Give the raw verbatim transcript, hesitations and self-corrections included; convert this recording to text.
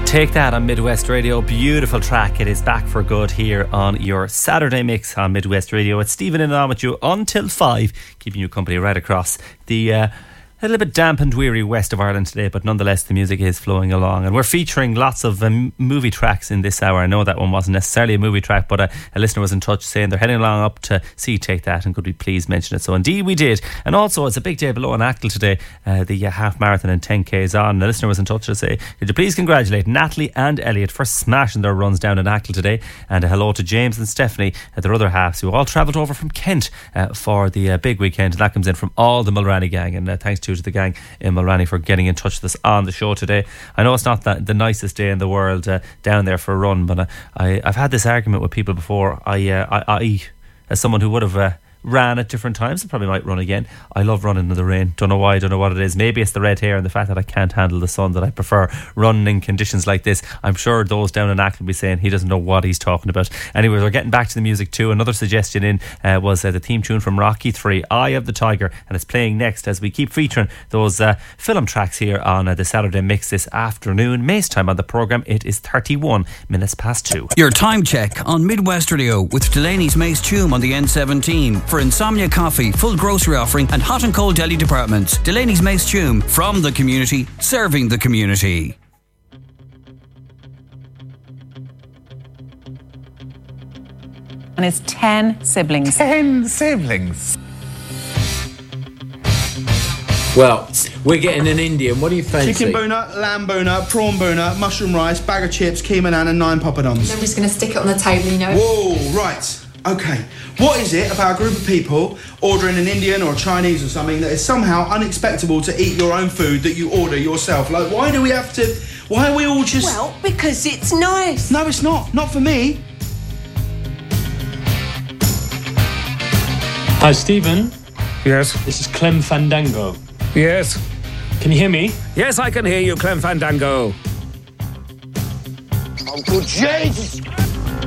Take That on Midwest Radio. Beautiful track. It is back for good here on your Saturday mix on Midwest Radio. It's Stephen and on with you until five, keeping you company right across the uh, a little bit damp and weary west of Ireland today, but nonetheless the music is flowing along, and we're featuring lots of um, movie tracks in this hour. I know that one wasn't necessarily a movie track, but a, a listener was in touch saying they're heading along up to see Take That, and could we please mention it? So indeed we did. And also it's a big day below in Achill today. Uh, the uh, half marathon and ten K is on. The listener was in touch to say, could you please congratulate Natalie and Elliot for smashing their runs down in Achill today, and a hello to James and Stephanie, uh, their other halves, who all travelled over from Kent uh, for the uh, big weekend. And that comes in from all the Mulranny gang, and uh, thanks to, to the gang in Mulranny for getting in touch with us on the show today. I know it's not that the nicest day in the world uh, down there for a run, but uh, I, I've had this argument with people before. I, uh, I, I as someone who would have uh, ran at different times and probably might run again, I love running in the rain. Don't know why, don't know what it is. Maybe it's the red hair and the fact that I can't handle the sun that I prefer running in conditions like this. I'm sure those down in Achill will be saying he doesn't know what he's talking about. Anyway, we're getting back to the music too. Another suggestion in uh, was uh, the theme tune from Rocky three, Eye of the Tiger, and it's playing next as we keep featuring those uh, film tracks here on uh, the Saturday mix this afternoon. May's time on the programme, it is thirty-one minutes past two. Your time check on Midwest Radio with Delaney's Mace Tume on the N seventeen for Insomnia Coffee, full grocery offering and hot and cold deli departments. Delaney's Mace Tume, from the community, serving the community. And his ten siblings. Ten siblings? Well, we're getting an Indian. What do you fancy? Chicken boona, lamb boona, prawn boona, mushroom rice, bag of chips, keema naan and nine poppadoms. I'm just going to stick it on the table, you know. Whoa, right. Okay. What is it about a group of people ordering an Indian or a Chinese or something that is somehow unexpectable to eat your own food that you order yourself? Like, why do we have to... Why are we all just... Well, because it's nice. No, it's not. Not for me. Hi, Stephen. Yes? This is Clem Fandango. Yes? Can you hear me? Yes, I can hear you, Clem Fandango. Uncle Jesus!